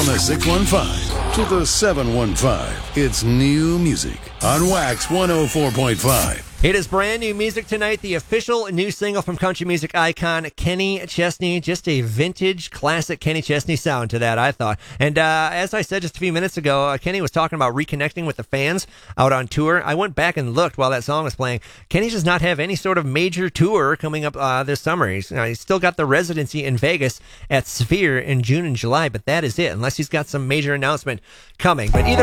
From the 615 to the 715, it's new music on Wax 104.5. It is brand new music tonight, the official new single from country music icon Kenny Chesney. Just a vintage, classic Kenny Chesney sound to that, I thought. And as I said just a few minutes ago, Kenny was talking about reconnecting with the fans out on tour. I went back and looked while that song was playing. Kenny does not have any sort of major tour coming up this summer. He's still got the residency in Vegas at Sphere in June and July, but that is it, unless he's got some major announcement coming. But either